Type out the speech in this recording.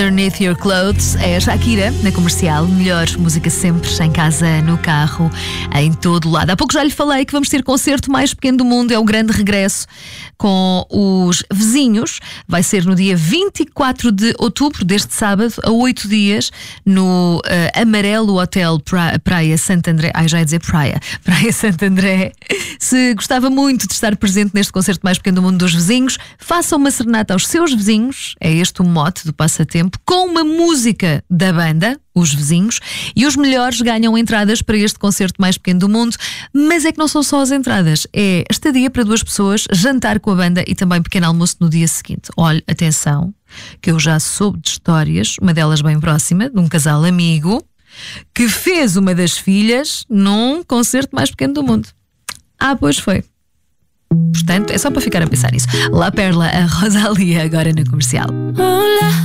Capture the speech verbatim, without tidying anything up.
Underneath Your Clothes é a Shakira, na Comercial. Melhor música sempre, em casa, no carro, em todo lado. Há pouco já lhe falei que vamos ter concerto mais pequeno do mundo. É o grande regresso com os vizinhos. Vai ser no dia vinte e quatro de outubro, deste sábado, a oito dias, no uh, Amarelo Hotel pra, Praia Santo André. Ai, já ia dizer Praia. Praia Santo André. Se gostava muito de estar presente neste concerto mais pequeno do mundo dos vizinhos, faça uma serenata aos seus vizinhos. É este o mote do passatempo, com uma música da banda, os vizinhos, e os melhores ganham entradas para este concerto mais pequeno do mundo. Mas é que não são só as entradas, é estadia para duas pessoas, jantar com a banda e também pequeno almoço no dia seguinte. Olha, atenção, que eu já soube de histórias, uma delas bem próxima, de um casal amigo que fez uma das filhas num concerto mais pequeno do mundo. Ah, pois foi. Portanto, é só para ficar a pensar nisso. La Perla, a Rosalía, agora na Comercial.